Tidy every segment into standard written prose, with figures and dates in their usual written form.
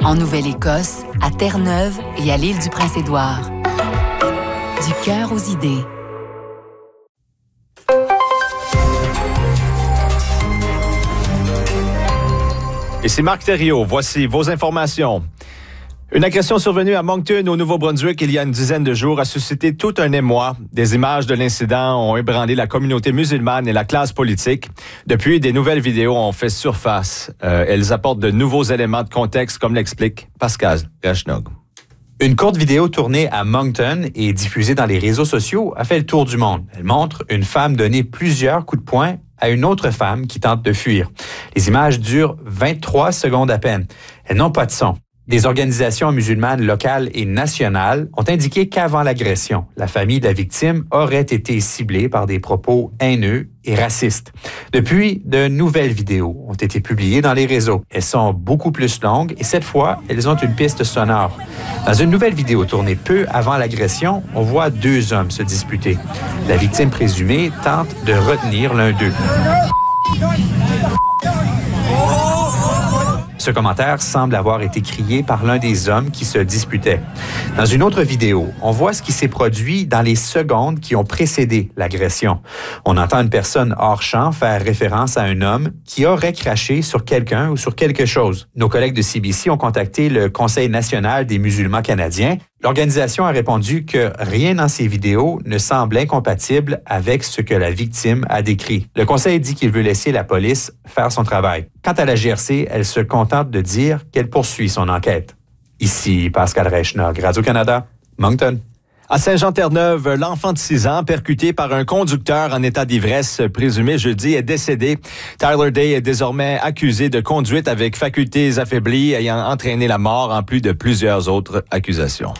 en Nouvelle-Écosse, à Terre-Neuve et à l'île du Prince-Édouard. Du cœur aux idées. Ici Marc Thériault, voici vos informations. Une agression survenue à Moncton, au Nouveau-Brunswick, il y a une dizaine de jours, a suscité tout un émoi. Des images de l'incident ont ébranlé la communauté musulmane et la classe politique. Depuis, des nouvelles vidéos ont fait surface. Elles apportent de nouveaux éléments de contexte, comme l'explique Pascal Rachnog. Une courte vidéo tournée à Moncton et diffusée dans les réseaux sociaux a fait le tour du monde. Elle montre une femme donner plusieurs coups de poing à une autre femme qui tente de fuir. Les images durent 23 secondes à peine. Elles n'ont pas de son. Des organisations musulmanes locales et nationales ont indiqué qu'avant l'agression, la famille de la victime aurait été ciblée par des propos haineux et racistes. Depuis, de nouvelles vidéos ont été publiées dans les réseaux. Elles sont beaucoup plus longues et cette fois, elles ont une piste sonore. Dans une nouvelle vidéo tournée peu avant l'agression, on voit deux hommes se disputer. La victime présumée tente de retenir l'un d'eux. Ce commentaire semble avoir été crié par l'un des hommes qui se disputaient. Dans une autre vidéo, on voit ce qui s'est produit dans les secondes qui ont précédé l'agression. On entend une personne hors champ faire référence à un homme qui aurait craché sur quelqu'un ou sur quelque chose. Nos collègues de CBC ont contacté le Conseil national des musulmans canadiens. L'organisation a répondu que rien dans ces vidéos ne semble incompatible avec ce que la victime a décrit. Le Conseil dit qu'il veut laisser la police faire son travail. Quant à la GRC, elle se contente de dire qu'elle poursuit son enquête. Ici Pascal Rachnog, Radio-Canada, Moncton. À Saint-Jean-Terre-Neuve, l'enfant de 6 ans, percuté par un conducteur en état d'ivresse présumé jeudi, est décédé. Tyler Day est désormais accusé de conduite avec facultés affaiblies ayant entraîné la mort, en plus de plusieurs autres accusations.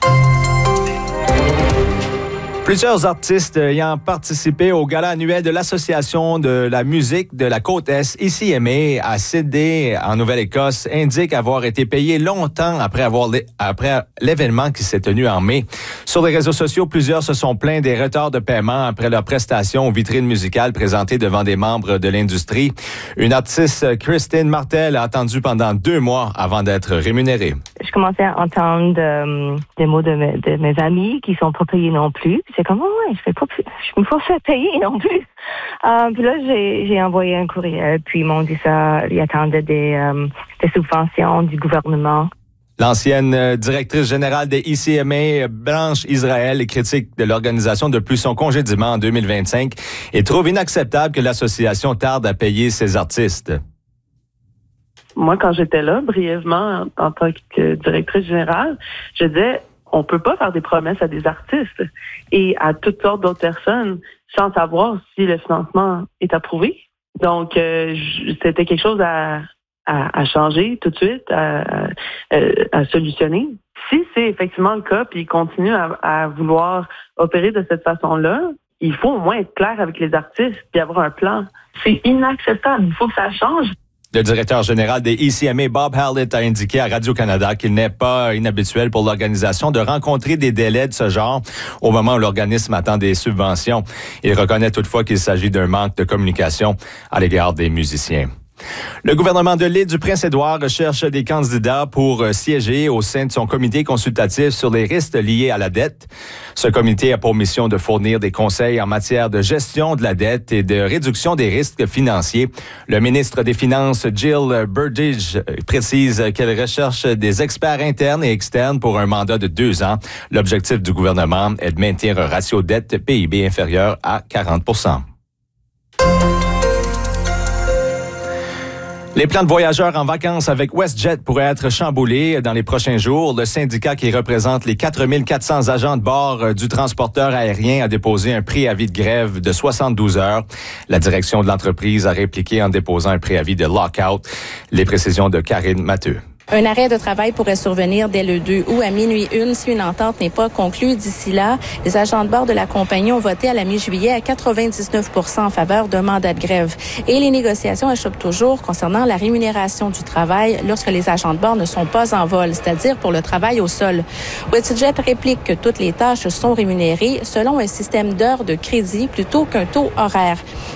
Plusieurs artistes ayant participé au gala annuel de l'Association de la musique de la Côte-Est, ICMA, à Sydney, en Nouvelle-Écosse, indiquent avoir été payés longtemps après l'événement qui s'est tenu en mai. Sur les réseaux sociaux, plusieurs se sont plaints des retards de paiement après leur prestation aux vitrines musicales présentées devant des membres de l'industrie. Une artiste, Christine Martel, a attendu pendant 2 mois avant d'être rémunérée. Je commençais à entendre des mots de mes amis qui sont pas payés non plus. C'est comme, je me force à payer non plus. Puis là, j'ai envoyé un courriel, puis ils m'ont dit ça, ils attendaient des subventions du gouvernement. L'ancienne directrice générale des ICMA, Blanche Israël, est critique de l'organisation depuis son congédiement en 2025 et trouve inacceptable que l'association tarde à payer ses artistes. Moi, quand j'étais là, brièvement, en tant que directrice générale, je disais, on peut pas faire des promesses à des artistes et à toutes sortes d'autres personnes sans savoir si le financement est approuvé. Donc, c'était quelque chose à changer tout de suite, à solutionner. Si c'est effectivement le cas, puis ils continuent à vouloir opérer de cette façon-là, il faut au moins être clair avec les artistes puis avoir un plan. C'est inacceptable. Il faut que ça change. Le directeur général des ICMA, Bob Hallett, a indiqué à Radio-Canada qu'il n'est pas inhabituel pour l'organisation de rencontrer des délais de ce genre au moment où l'organisme attend des subventions. Il reconnaît toutefois qu'il s'agit d'un manque de communication à l'égard des musiciens. Le gouvernement de l'île du Prince-Édouard recherche des candidats pour siéger au sein de son comité consultatif sur les risques liés à la dette. Ce comité a pour mission de fournir des conseils en matière de gestion de la dette et de réduction des risques financiers. Le ministre des Finances, Jill Burdidge, précise qu'elle recherche des experts internes et externes pour un mandat de 2 ans. L'objectif du gouvernement est de maintenir un ratio dette-PIB inférieur à 40%. Les plans de voyageurs en vacances avec WestJet pourraient être chamboulés dans les prochains jours. Le syndicat qui représente les 4400 agents de bord du transporteur aérien a déposé un préavis de grève de 72 heures. La direction de l'entreprise a répliqué en déposant un préavis de lockout. Les précisions de Karine Matteux. Un arrêt de travail pourrait survenir dès le 2 août à minuit 1 si une entente n'est pas conclue. D'ici là, les agents de bord de la compagnie ont voté à la mi-juillet à 99% en faveur d'un mandat de grève. Et les négociations achoppent toujours concernant la rémunération du travail lorsque les agents de bord ne sont pas en vol, c'est-à-dire pour le travail au sol. WestJet réplique que toutes les tâches sont rémunérées selon un système d'heures de crédit plutôt qu'un taux horaire.